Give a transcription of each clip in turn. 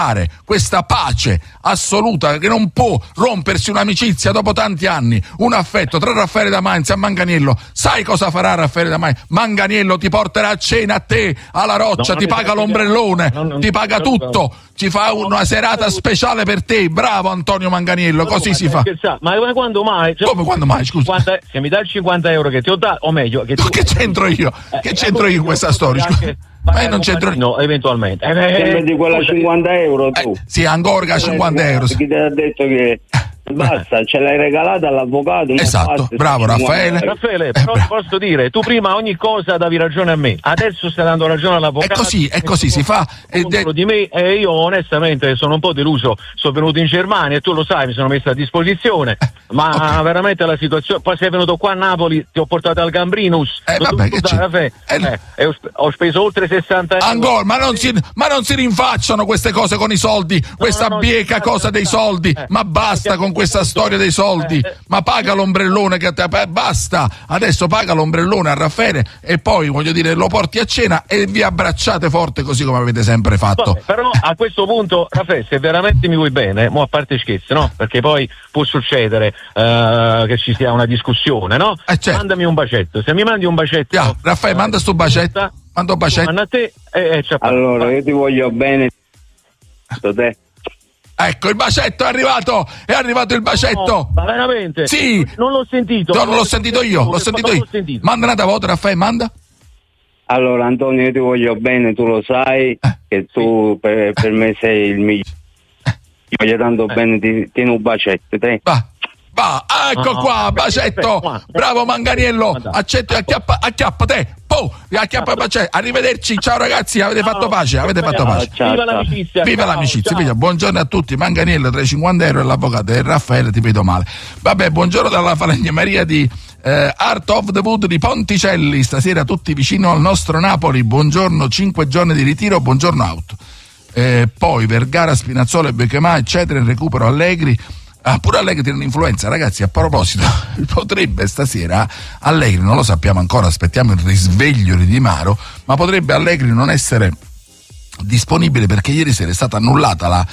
questa pace assoluta che non può rompersi un'amicizia dopo tanti anni, un affetto tra Raffaele da Mainz e Manganiello. Sai cosa farà Raffaele da Mainz? Manganiello ti porterà a cena a te, alla Roccia, ti paga l'ombrellone, ti paga tutto, ci fa una serata speciale per te. Bravo Antonio Manganiello, così si fa. Ma quando mai? Come quando mai, scusa? Se mi dai il 50 euro che ti ho dato, o meglio che c'entro io? Che c'entro io in questa storia? Ma io non c'entro. No, eventualmente. Di quella 50 euro tu. Sì, ancora 50 euro. Chi ti ha detto che basta, ce l'hai regalata all'avvocato? Esatto, bravo Raffaele. Raffaele, però posso dire, tu prima ogni cosa davi ragione a me, adesso stai dando ragione all'avvocato. È così si fa. Di me, e io onestamente sono un po' deluso. Sono venuto in Germania e tu lo sai, mi sono messo a disposizione. Ma veramente la situazione. Poi sei venuto qua a Napoli, ti ho portato al Gambrinus. Ho speso oltre 60 euro. Ancora, ma non si rinfacciano queste cose con i soldi, questa bieca cosa dei soldi. Ma basta con questa storia dei soldi. Ma paga l'ombrellone che basta. Adesso paga l'ombrellone a Raffaele e poi voglio dire lo porti a cena e vi abbracciate forte così come avete sempre fatto. Vabbè, però a questo punto, Raffaele, se veramente mi vuoi bene, mo a parte scherzi, no? Perché poi può succedere che ci sia una discussione, no? Certo. Mandami un bacetto. Se mi mandi un bacetto, Raffaele, manda sto bacetto. Manda un bacetto. Manda a te allora io ti voglio bene. Te. Ecco, il bacetto è arrivato il bacetto. No, ma veramente? Sì. Non l'ho sentito. No, non l'ho sentito io, Manda una volta, Raffaele, manda. Allora Antonio, io ti voglio bene, tu lo sai che tu per me sei il migliore. Ti voglio tanto bene, tieni un bacetto, te. Va, ecco qua, bacetto. Bravo Manganiello, accetto e acchiappa te. Acchiappa il bacetto. Arrivederci, ciao ragazzi, avete fatto pace. Viva l'amicizia. Viva l'amicizia. Ciao. Buongiorno a tutti, Manganiello tra i 50 euro e l'avvocato e Raffaele, ti vedo male. Vabbè, buongiorno dalla falegnameria di Art of the Wood di Ponticelli, stasera tutti vicino al nostro Napoli. Buongiorno, 5 giorni di ritiro, buongiorno auto. Poi Vergara, Spinazzola e Becchemà, eccetera, in recupero Allegri. Pure Allegri tiene un'influenza, ragazzi. A proposito, potrebbe stasera Allegri, non lo sappiamo ancora, aspettiamo il risveglio di Di Maro, ma potrebbe Allegri non essere disponibile perché ieri sera è stata annullata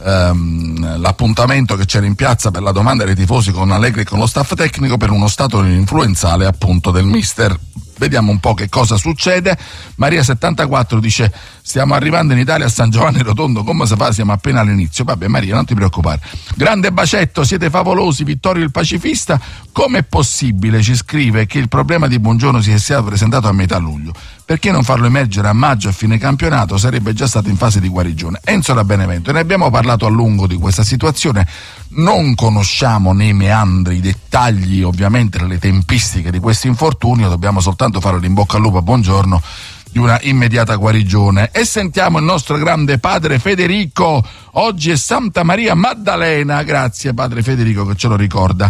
l'appuntamento che c'era in piazza per la domanda dei tifosi con Allegri e con lo staff tecnico per uno stato influenzale appunto del mister. Vediamo un po' che cosa succede. Maria 74 dice: stiamo arrivando in Italia a San Giovanni Rotondo, come si fa? Siamo appena all'inizio. Vabbè Maria, non ti preoccupare. Grande bacetto, siete favolosi. Vittorio il pacifista, com'è possibile, ci scrive, che il problema di Buongiorno sia presentato a metà luglio? Perché non farlo emergere a maggio, a fine campionato? Sarebbe già stato in fase di guarigione. Enzo da Benevento, ne abbiamo parlato a lungo di questa situazione, non conosciamo nei meandri i dettagli, ovviamente le tempistiche di questo infortunio, dobbiamo soltanto fare l'in bocca al lupo a Buongiorno di una immediata guarigione. E sentiamo il nostro grande padre Federico. Oggi è Santa Maria Maddalena, grazie padre Federico che ce lo ricorda.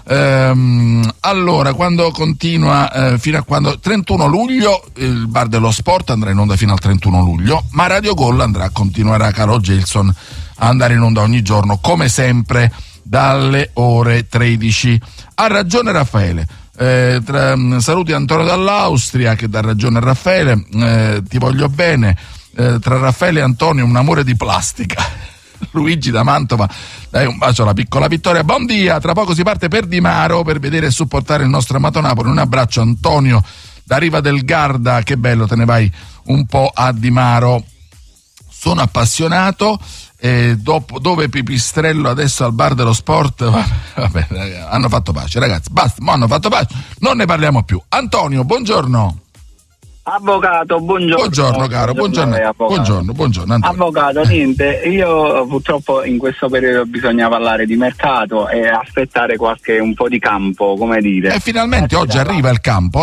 Allora, quando continua fino a quando 31 luglio il bar dello sport andrà in onda fino al 31 luglio, ma Radio Gol continuerà Carlo Gelson a andare in onda ogni giorno come sempre dalle ore 13. Ha ragione Raffaele. Saluti Antonio dall'Austria che dà ragione a Raffaele, ti voglio bene. Tra Raffaele e Antonio un amore di plastica. Luigi da Mantova, dai un bacio alla piccola Vittoria. Buon dia, tra poco si parte per Di Maro per vedere e supportare il nostro amato Napoli. Un abbraccio Antonio da Riva del Garda, che bello, te ne vai un po' a Di Maro. Sono appassionato. Dove Pipistrello adesso al bar dello sport, vabbè, hanno fatto pace ragazzi, basta, ma hanno fatto pace, non ne parliamo più. Antonio, buongiorno. Avvocato, buongiorno. Buongiorno caro, buongiorno Antonio. Avvocato, niente, io purtroppo in questo periodo bisogna parlare di mercato e aspettare un po' di campo, come dire. E finalmente oggi arriva il campo,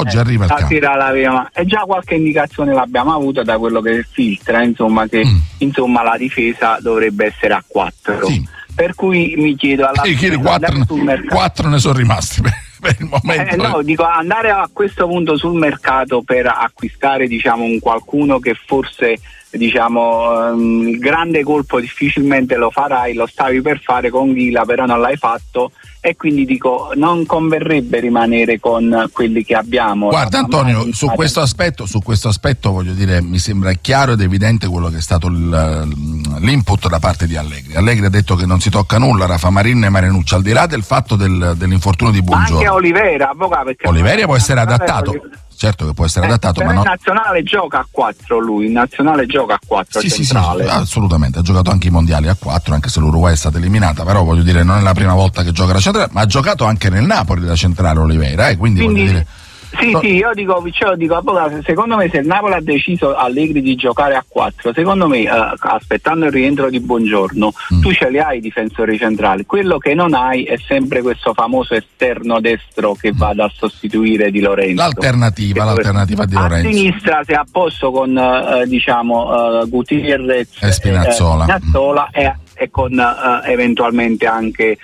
e già qualche indicazione l'abbiamo avuta da quello che filtra, insomma, che insomma la difesa dovrebbe essere a 4. Sì. Per cui mi chiedo quattro ne sono rimasti per il momento. Dico andare a questo punto sul mercato per acquistare, diciamo, un qualcuno che forse diciamo il grande colpo difficilmente lo farai, lo stavi per fare con Ghila però non l'hai fatto, e quindi dico non converrebbe rimanere con quelli che abbiamo. Guarda Antonio, su questo aspetto voglio dire, mi sembra chiaro ed evidente quello che è stato l'input da parte di Allegri. Allegri ha detto che non si tocca nulla, Rafa Marin e Marinucci, al di là del fatto dell'infortunio di Buongiorno. Anche Olivera, perché Olivera può essere adattato. Certo che può essere adattato, ma no. In nazionale gioca a 4 lui, in nazionale gioca a 4 centrale. Sì, assolutamente, ha giocato anche i mondiali a 4, anche se l'Uruguay è stata eliminata, però voglio dire non è la prima volta che gioca da centrale, ma ha giocato anche nel Napoli da centrale Oliveira, quindi voglio dire... Sì, io dico, secondo me se il Napoli ha deciso Allegri di giocare a 4, secondo me aspettando il rientro di Buongiorno tu ce li hai i difensori centrali, quello che non hai è sempre questo famoso esterno destro che vada a sostituire Di Lorenzo. L'alternativa di Lorenzo. A sinistra si è a posto con Gutierrez e Spinazzola, e con eventualmente anche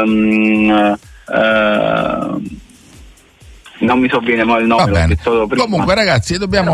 non mi sovviene mai il nome. Va bene. Comunque ragazzi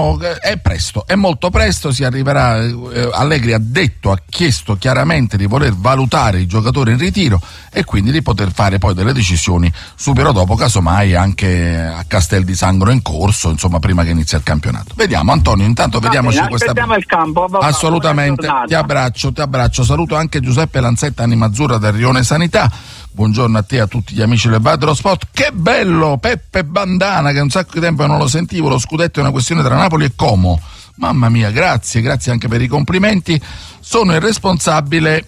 è molto presto, si arriverà. Allegri ha chiesto chiaramente di voler valutare i giocatori in ritiro e quindi di poter fare poi delle decisioni subito dopo, casomai anche a Castel di Sangro in corso, insomma prima che inizi il campionato. Vediamo Antonio, intanto vediamoci aspettiamo il campo. Assolutamente, ti abbraccio, saluto anche Giuseppe Lanzetta, Anima Azzurra del Rione Sanità. Buongiorno a te e a tutti gli amici del VAR dello Sport. Che bello Peppe Bandana, che un sacco di tempo non lo sentivo. Lo scudetto è una questione tra Napoli e Como. Mamma mia, grazie anche per i complimenti. Sono il responsabile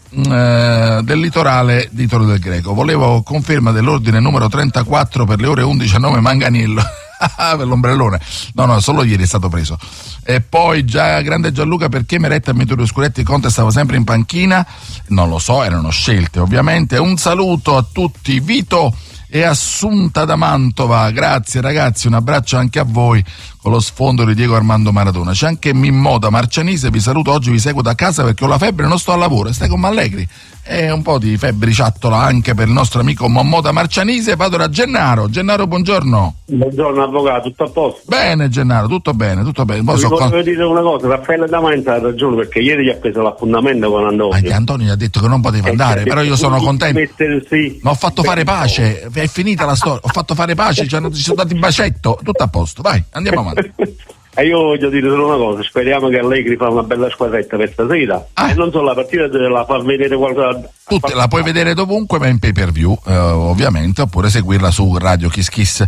del litorale di Torre del Greco. Volevo conferma dell'ordine numero 34 per le ore 11 a nome Manganillo. Per l'ombrellone. No, solo ieri è stato preso. E poi grande Gianluca, perché Meretta e Vittorio Scuretti Conte stava sempre in panchina? Non lo so, erano scelte ovviamente. Un saluto a tutti, Vito e Assunta da Mantova, grazie ragazzi, un abbraccio anche a voi con lo sfondo di Diego Armando Maradona. C'è anche Mimmo da Marcianise, vi saluto, oggi vi seguo da casa perché ho la febbre e non sto al lavoro, stai con Allegri. E un po' di febbriciattola anche per il nostro amico Mommo da Marcianise. Vado da Gennaro, buongiorno. Buongiorno avvocato, tutto a posto? Bene Gennaro, tutto bene. Volevo dire una cosa, Raffaele Damanza ha ragione, perché ieri gli ha preso l'appuntamento con Antonio. Antonio gli ha detto che non poteva andare, però io sono contento. Ma ho fatto fare pace, è finita la storia, ho fatto fare pace, ci sono dati bacetto, tutto a posto, vai, andiamo avanti. E io voglio dire solo una cosa, speriamo che Allegri fa una bella squadretta per stasera e non solo la partita la far vedere qualcosa. La puoi vedere dovunque, ma in pay per view ovviamente, oppure seguirla su Radio Kiss Kiss,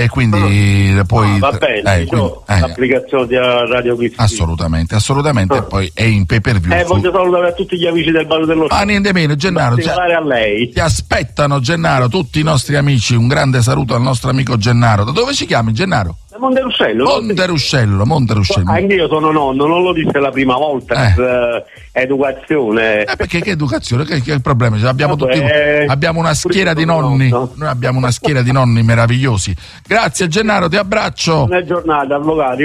quindi poi va bene, l'applicazione di Radio Kiss Kiss. Assolutamente, poi è in pay per view. Voglio salutare a tutti gli amici del Bar dello Sport. Niente meno, Gennaro, a lei. Ti aspettano Gennaro, tutti i nostri amici, un grande saluto al nostro amico Gennaro. Da dove ci chiami Gennaro? Monteruscello. Anche io sono nonno, non lo disse la prima volta, educazione. Perché che educazione? Che è il problema? Abbiamo una schiera di nonni, noi abbiamo una schiera di nonni meravigliosi. Grazie Gennaro, ti abbraccio. Buona giornata, avvocati.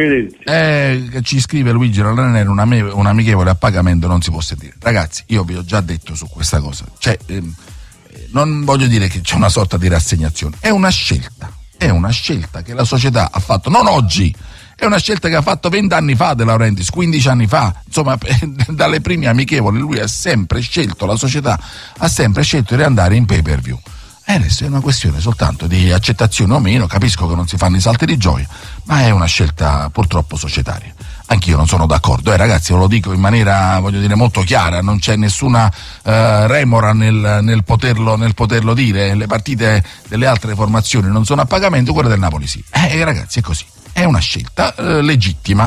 Ci scrive Luigi, non è un amichevole a pagamento, non si può sentire. Ragazzi, io vi ho già detto su questa cosa, non voglio dire che c'è una sorta di rassegnazione, è una scelta che la società ha fatto, non oggi, è una scelta che ha fatto 20 anni fa De Laurentiis, 15 anni fa, insomma dalle prime amichevoli lui ha sempre scelto, la società ha sempre scelto di andare in pay per view. E adesso è una questione soltanto di accettazione o meno, capisco che non si fanno i salti di gioia, ma è una scelta purtroppo societaria. Anch'io non sono d'accordo, ragazzi, ve lo dico in maniera, voglio dire, molto chiara, non c'è nessuna remora nel poterlo dire. Le partite delle altre formazioni non sono a pagamento, quella del Napoli sì. Ragazzi, è così, è una scelta legittima.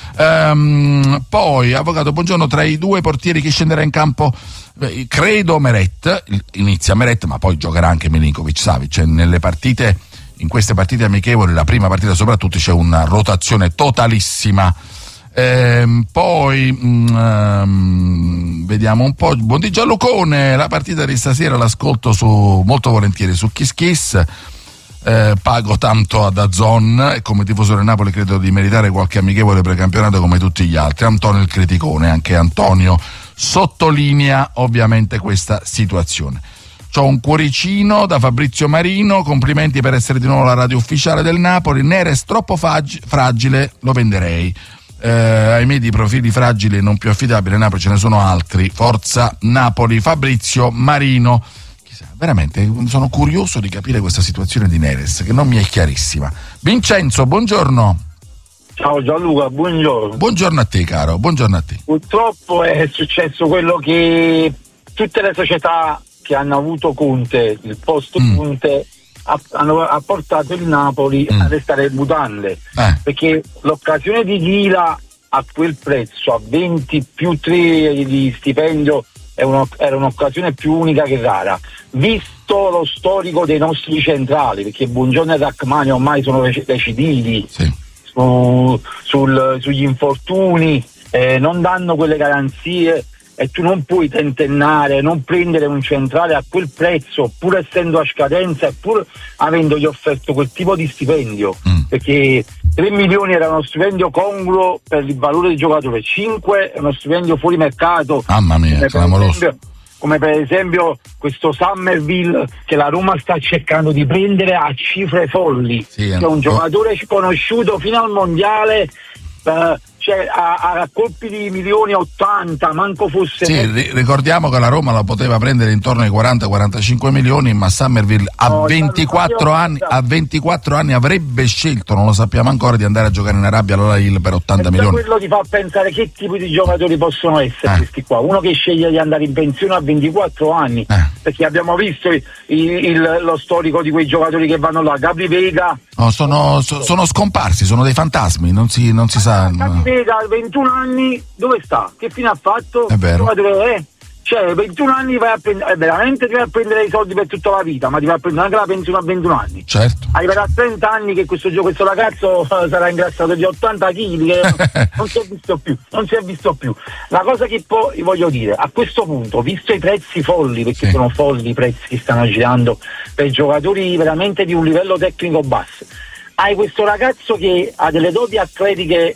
Poi, avvocato, buongiorno, tra i due portieri che scenderà in campo credo Meret, inizia Meret, ma poi giocherà anche Milinkovic-Savic, in queste partite amichevoli, la prima partita soprattutto, c'è una rotazione totalissima. Poi vediamo un po'. Buon di Gianlucone, la partita di stasera l'ascolto molto volentieri su Kiss Kiss. Pago tanto a DAZN e come tifoso del Napoli credo di meritare qualche amichevole precampionato come tutti gli altri. Antonio il criticone, anche Antonio sottolinea ovviamente questa situazione. C'ho un cuoricino da Fabrizio Marino, complimenti per essere di nuovo la radio ufficiale del Napoli. Neres troppo fragile, lo venderei. ahimè di profili fragili e non più affidabili. A Napoli ce ne sono altri. Forza Napoli. Fabrizio Marino. Chissà, veramente sono curioso di capire questa situazione di Neres, che non mi è chiarissima. Vincenzo, buongiorno. Ciao Gianluca, buongiorno. Buongiorno a te, caro, buongiorno a te. Purtroppo è successo quello che tutte le società che hanno avuto Conte, il post Conte, ha portato il Napoli a restare in mutande, perché l'occasione di Ghila a quel prezzo, a 20 più 3 di stipendio, era un'occasione più unica che rara, visto lo storico dei nostri centrali, perché Buongiorno e Rachmani ormai sono recidivi. Sì. Sugli infortuni, non danno quelle garanzie, e tu non puoi tentennare, non prendere un centrale a quel prezzo, pur essendo a scadenza e pur avendogli offerto quel tipo di stipendio, perché 3 milioni era uno stipendio congruo per il valore del giocatore, 5 è uno stipendio fuori mercato. Mamma mia, clamoroso. Come per esempio questo Summerville che la Roma sta cercando di prendere a cifre folli, cioè un giocatore sconosciuto fino al mondiale, cioè a colpi di milioni 80, manco fosse. Sì, ricordiamo che la Roma la poteva prendere intorno ai 40-45 milioni, ma Summerville a 24 anni avrebbe scelto, non lo sappiamo ancora, di andare a giocare in Arabia all'Al-Hilal per 80 milioni. Quello ti fa pensare che tipo di giocatori possono essere questi qua. Uno che sceglie di andare in pensione a 24 anni, perché abbiamo visto lo storico di quei giocatori che vanno là. Gabri Vega. No, sono scomparsi, sono dei fantasmi, non si sa. Gabri Vega a 21 anni dove sta? Che fine ha fatto? È vero. Cioè 21 anni vai a prendere, veramente ti vai a prendere i soldi per tutta la vita, ma ti vai a prendere anche la pensione a 21 anni. Certo. Arriverà a 30 anni che questo ragazzo sarà ingrassato di 80 kg, che non si è visto più. La cosa che poi voglio dire, a questo punto, visto i prezzi folli, perché sono folli i prezzi che stanno girando per giocatori veramente di un livello tecnico basso, hai questo ragazzo che ha delle doti atletiche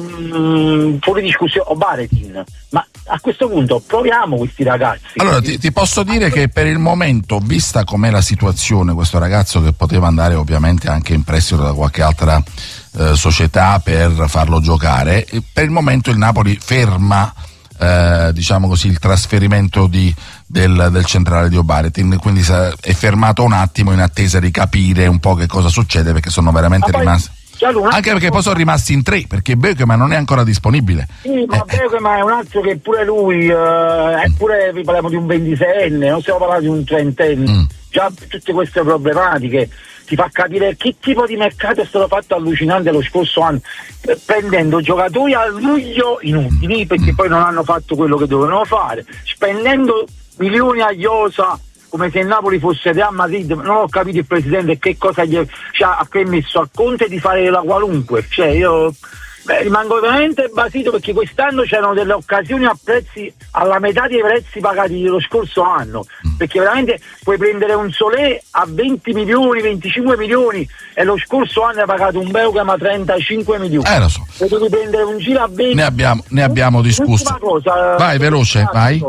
fuori discussione, o Baretin, ma a questo punto proviamo questi ragazzi. Allora ti posso dire che per il momento, vista com'è la situazione, questo ragazzo che poteva andare ovviamente anche in prestito da qualche altra società per farlo giocare, per il momento il Napoli ferma diciamo così il trasferimento del centrale di Obaretin, quindi è fermato un attimo in attesa di capire un po' che cosa succede, perché sono veramente rimasti. Anche perché poi sono rimasti in 3, perché Beukema non è ancora disponibile. Sì, ma Beukema è un altro che pure lui, eppure vi parliamo di un 26enne, non stiamo parlando di un 30enne. Già tutte queste problematiche ti fa capire che tipo di mercato è stato fatto allucinante lo scorso anno, prendendo giocatori a luglio inutili, perché poi non hanno fatto quello che dovevano fare, spendendo milioni a Iosa, come se il Napoli fosse Real Madrid. Non ho capito il presidente che cosa ha permesso al Conte di fare la qualunque. Cioè io rimango veramente basito, perché quest'anno c'erano delle occasioni a prezzi alla metà dei prezzi pagati lo scorso anno, perché veramente puoi prendere un Solé a 20 milioni, 25 milioni, e lo scorso anno hai pagato un Beukema a 35 milioni. Lo so. Devi prendere un giro a 20. Ne abbiamo discusso. Cosa, vai veloce.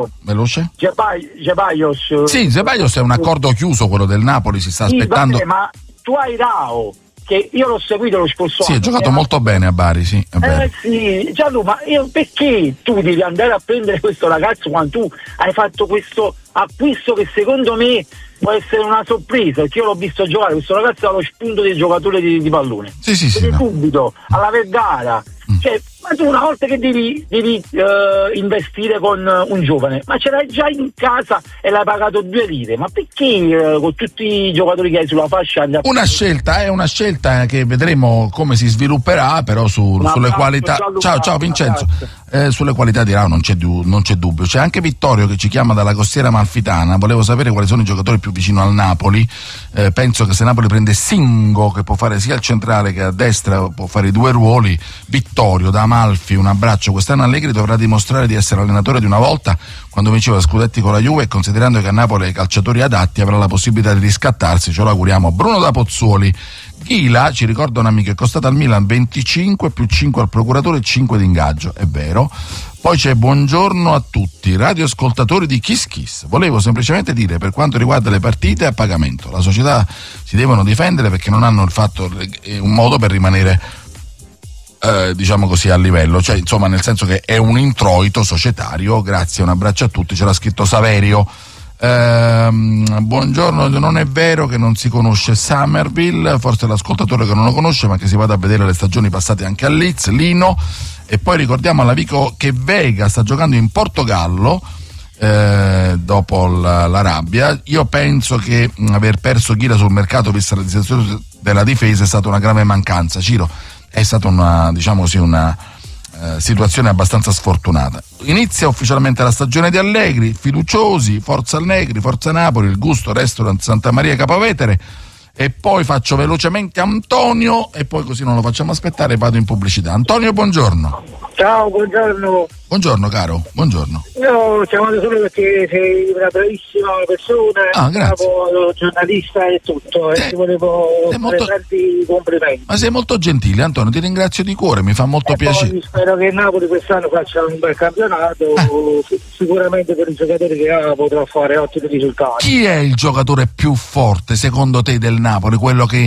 Ceballos. Sì, Ceballos è un accordo chiuso, quello del Napoli, si sta aspettando. Vabbè, ma tu hai Rao, che io l'ho seguito lo scorso anno. Sì, ha giocato molto bene a Bari, sì. Sì, Gianluca, ma perché tu devi andare a prendere questo ragazzo quando tu hai fatto questo acquisto che secondo me può essere una sorpresa, perché io l'ho visto giocare, questo ragazzo ha lo spunto del giocatore di pallone. Sì, subito, alla Vergara. Cioè, ma tu una volta che devi investire con un giovane, ma ce l'hai già in casa e l'hai pagato 2 lire, ma perché con tutti i giocatori che hai sulla fascia? Una scelta che vedremo come si svilupperà, però sulle qualità. Ciao Vincenzo. Sulle qualità di Rao non c'è dubbio. C'è anche Vittorio che ci chiama dalla costiera amalfitana. Volevo sapere quali sono i giocatori più vicino al Napoli. Penso che se Napoli prende Singo, che può fare sia al centrale che a destra, può fare i 2 ruoli. Vittorio da Amalfi, un abbraccio. Quest'anno Allegri dovrà dimostrare di essere allenatore di una volta, quando vinceva scudetti con la Juve, e considerando che a Napoli i calciatori adatti avrà la possibilità di riscattarsi, ce lo auguriamo. Bruno da Pozzuoli. Ghila, ci ricorda un amico, è costato al Milan 25 più 5 al procuratore e 5 di ingaggio, è vero. Poi c'è buongiorno a tutti, radioascoltatori di Kiss Kiss. Volevo semplicemente dire, per quanto riguarda le partite a pagamento, la società si devono difendere perché non hanno un modo per rimanere diciamo così, a livello, cioè insomma nel senso che è un introito societario. Grazie, un abbraccio a tutti. C'era scritto Saverio. Buongiorno, non è vero che non si conosce Summerville, forse l'ascoltatore che non lo conosce, ma che si vada a vedere le stagioni passate anche a Leeds. Lino. E poi ricordiamo all'amico che Vega sta giocando in Portogallo dopo la rabbia. Io penso che aver perso Ghira sul mercato, vista la situazione della difesa, è stata una grave mancanza. Ciro, è stata una, diciamo così, una situazione abbastanza sfortunata. Inizia ufficialmente la stagione di Allegri, fiduciosi, forza Allegri, forza Napoli, il Gusto Restaurant Santa Maria Capovetere. E poi faccio velocemente Antonio e poi così non lo facciamo aspettare, vado in pubblicità. Antonio, buongiorno. Ciao, buongiorno. Buongiorno caro, buongiorno. Io chiamato solo perché sei una bravissima persona, grazie. Giornalista e tutto, e ti volevo fare tanti complimenti. Ma sei molto gentile, Antonio, ti ringrazio di cuore, mi fa molto piacere. Poi spero che Napoli quest'anno faccia un bel campionato, sicuramente per i giocatori che ha potrà fare ottimi risultati. Chi è il giocatore più forte secondo te del Napoli, quello che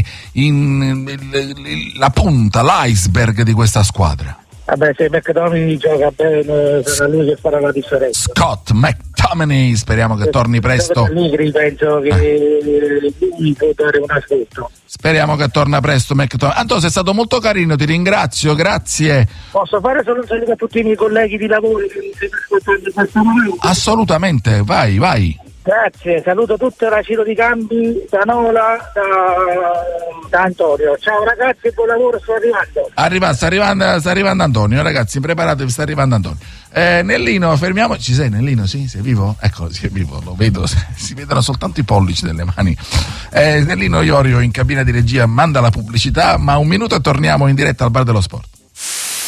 la punta, l'iceberg di questa squadra? Vabbè, se McTominay gioca bene, sarà lui che farà la differenza. Scott McTominay, speriamo che torni presto. Allegri penso che lui può dare un ascolto. Speriamo che torna presto McTominay. Antonio, sei stato molto carino, ti ringrazio, grazie. Posso fare solo un saluto a tutti i miei colleghi di lavoro che mi stanno ascoltando in questo momento? Assolutamente, vai. Grazie, saluto tutto la Ciro di Campi, da Nola, da Antonio. Ciao ragazzi, buon lavoro, sto arrivando. Sta arrivando Antonio, ragazzi, preparatevi, sta arrivando Antonio. Nellino, fermiamoci. Ci sei Nellino? Sì, sei vivo? Ecco, sì, è vivo, lo vedo, si vedono soltanto i pollici delle mani. Nellino Iorio in cabina di regia manda la pubblicità, ma un minuto e torniamo in diretta al Bar dello Sport.